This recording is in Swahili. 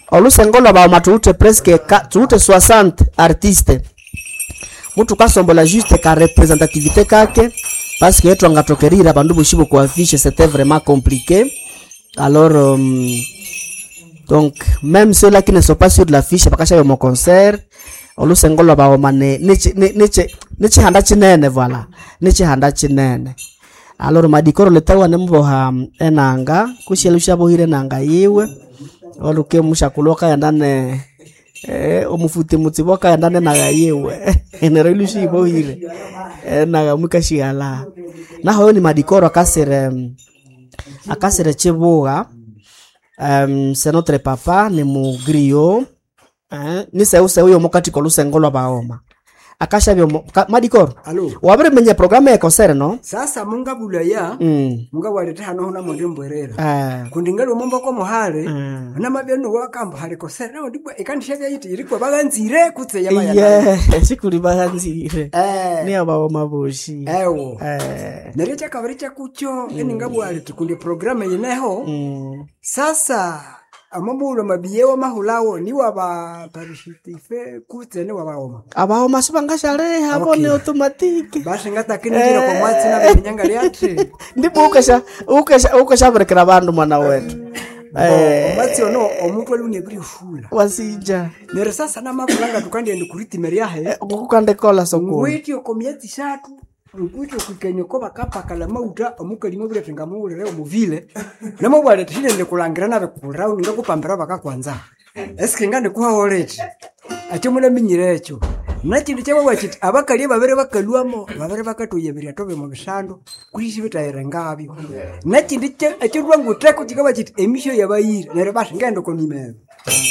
Olusengola ba matute presque tuute 60 artistes. Mutu kasombola juste ka représentativité kake parce que eto ngatokerira bandu bushibo kwa affiche c'était vraiment compliqué. Alors donc même ceux-là qui ne sont pas sur de l'affiche bakasha mon concert olusengola ba omane nechi handa chinene voilà nechi handa chinene. Alors madikoro letawa nemboha enanga kushelusha bohire nanga yiwe oluke mushakuloka yandane omufuti mutiboka yandane naga yiwe enero ilushi bohire naga mukashiala na hoyo ni madikoro akasere chibuga c'est notre papa ni mu griot ni seuse uyo mukati kolusengolo baoma akasha byo madikoro wabere menye programme ya concert no sasa munga bulaya munga waleta hano na mondembwerera kundingalo mombo ko mohare na mabyano wakamba hari concert no ndibwa ikandisha byayiti iriko baganzire kutse yamayana sikuri baganzire ni aba mabushi ewo nerecha kavaricha kucho ningabo aliti kunde programme yeneho sasa amabulo mabiyewa mahulawo ni waba parishitife kutse ni wabaoma abaoma sibangashare hapo ni automatique basi ngata kinjira kwa mwatsi na binyanga lyati ndipo ukasha berekera bandu mwana wetu mwatsi ono omuntu alune buri fula wasija nere sasa na mabulanga tukandi ndikuritimeri yahe kukande kola soko witi okomyati 3 Mpuito kukenyoko bakapa kala mauta omukalimo bure tengamule omuvile namo bwale tshinde kulangira nabe kurau ninga kupambira bakakwanza eske ngande kuha oleti ati muna minyirecho nakindi chabo bachiti abakali babere bakaluamo babere bakatoyebira tobe mu bishando kurishi bitayire ngabyo nakindi ati rwangu treko kigaba chiti emisho yabayire nere bashi ngende ko nimero